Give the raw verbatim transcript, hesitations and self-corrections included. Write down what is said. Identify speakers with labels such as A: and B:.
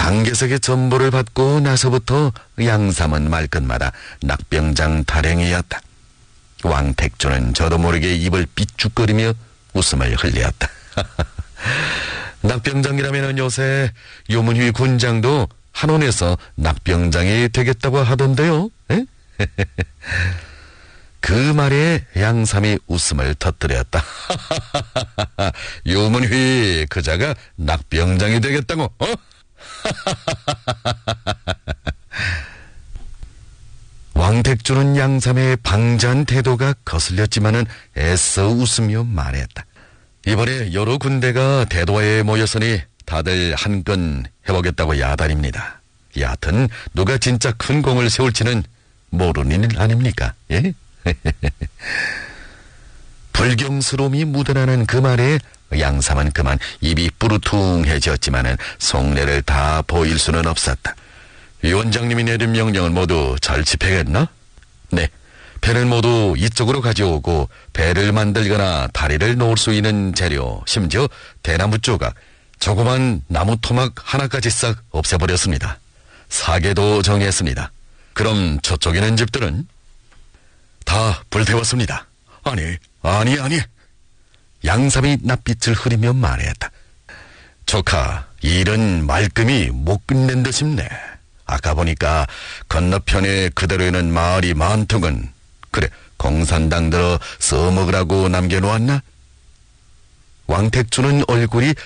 A: 장개석의 전보를 받고 나서부터 양삼은 말끝마다 낙병장 타령이었다. 왕택조는 저도 모르게 입을 삐죽거리며 웃음을 흘렸다. 낙병장이라면 요새 요문휘 군장도 한원에서 낙병장이 되겠다고 하던데요. 에? 그 말에 양삼이 웃음을 터뜨렸다. 요문휘 그자가 낙병장이 되겠다고? 어? 왕택조는 양삼의 방자한 태도가 거슬렸지만은 애써 웃으며 말했다. 이번에 여러 군대가 대도에 모였으니 다들 한 건 해보겠다고 야단입니다. 여하튼 누가 진짜 큰 공을 세울지는 모르는 일 아닙니까? 예? 불경스러움이 묻어나는 그 말에 양삼은 그만 입이 뿌르퉁해졌지만은 속내를 다 보일 수는 없었다. 위원장님이 내린 명령을 모두 잘 집행했나? 네. 배를 모두 이쪽으로 가져오고 배를 만들거나 다리를 놓을 수 있는 재료, 심지어 대나무 조각, 조그만 나무 토막 하나까지 싹 없애버렸습니다. 사계도 정했습니다. 그럼 저쪽에 있는 집들은? 다 불태웠습니다. 아니, 아니, 아니. 양삼이 낯빛을 흐리며 말했다. 조카, 일은 말끔히 못 끝낸 듯 싶네. 아까 보니까 건너편에 그대로에는 마을이 많더군. 그래, 공산당들어 써먹으라고 남겨놓았나? 왕택조는 얼굴이